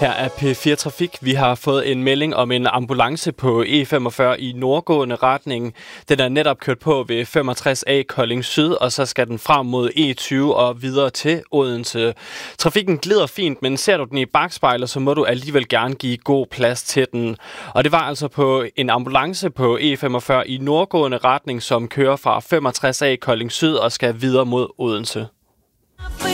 Her er P4 Trafik. Vi har fået en melding om en ambulance på E45 i nordgående retning. Den er netop kørt på ved 65A Kolding Syd, og så skal den frem mod E20 og videre til Odense. Trafikken glider fint, men ser du den i bakspejlet, så må du alligevel gerne give god plads til den. Og det var altså på en ambulance på E45 i nordgående retning, som kører fra 65A Kolding Syd og skal videre mod Odense.